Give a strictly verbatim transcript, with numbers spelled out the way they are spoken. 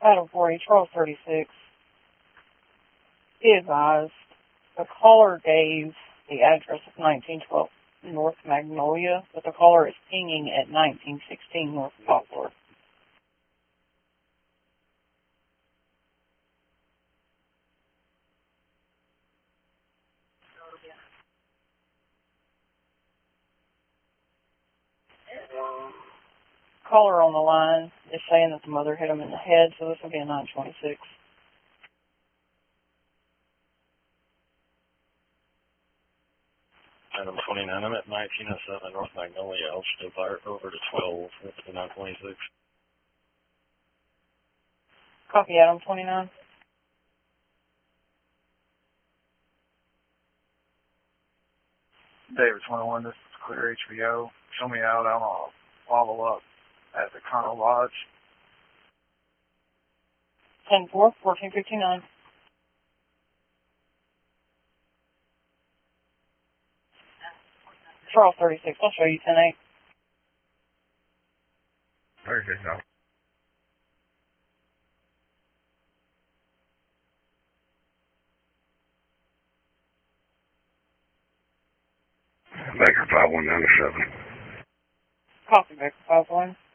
Item forty, Charles thirty-six. Be advised, the caller gave the address of nineteen twelve North Magnolia, but the caller is pinging at nineteen sixteen North Poplar. Caller on the line is saying that the mother hit him in the head, so this will be a nine twenty-six. Item twenty-nine, I'm at nineteen oh seven North Magnolia. I'll still fire over to twelve with the nine twenty-six. Copy, Adam twenty-nine. David twenty-one, this is Clear H V O. Show me out. I'm going to follow up at the Colonel Lodge. ten four, fourteen fifty-nine. Charles thirty-six, I'll show you ten eight. thirty-six, no. Baker five one nine seven. Copy, Baker five one.